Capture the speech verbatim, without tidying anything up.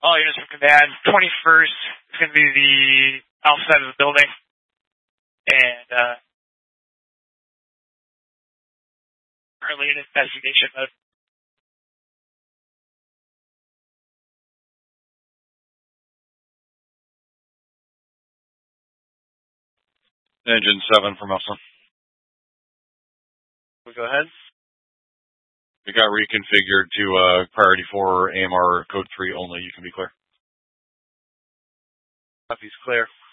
All units from command. twenty-first is going to be the outside of the building. And, uh, currently in investigation mode. Engine seven from Elsa. We go ahead. It got reconfigured to uh, priority four A M R code three only. You can be clear. Copy's clear.